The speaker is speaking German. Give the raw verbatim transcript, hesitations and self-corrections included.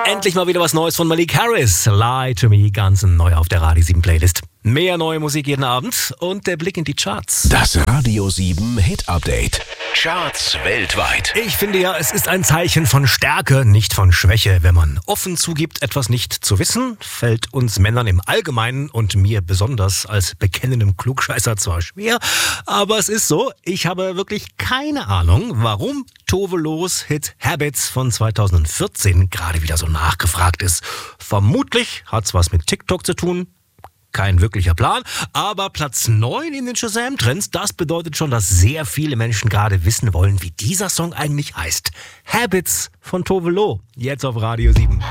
Endlich mal wieder was Neues von Malik Harris. Lie to Me, ganz neu auf der Radio sieben Playlist. Mehr neue Musik jeden Abend und der Blick in die Charts. Das Radio sieben Hit Update. Charts weltweit. Ich finde ja, es ist ein Zeichen von Stärke, nicht von Schwäche. Wenn man offen zugibt, etwas nicht zu wissen, fällt uns Männern im Allgemeinen und mir besonders als bekennendem Klugscheißer zwar schwer, aber es ist so, ich habe wirklich keine Ahnung, warum Tove Lo's Hit Habits von zweitausendvierzehn gerade wieder so nachgefragt ist. Vermutlich hat's was mit TikTok zu tun. Kein wirklicher Plan, aber Platz neun in den Shazam-Trends, das bedeutet schon, dass sehr viele Menschen gerade wissen wollen, wie dieser Song eigentlich heißt. Habits von Tove Lo, jetzt auf Radio sieben.